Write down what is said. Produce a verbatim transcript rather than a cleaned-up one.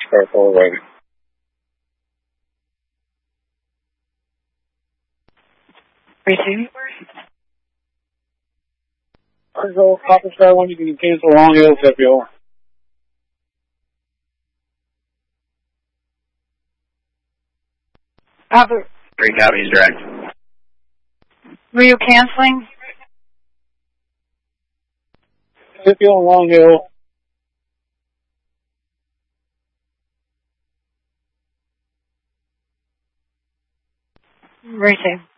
Purple waiting. Receiving. Argo, Copper Star one, you can cancel Long Hill, Zepio. Copper. Three copies, direct. Were you canceling? Zepio and Long Hill. Receive.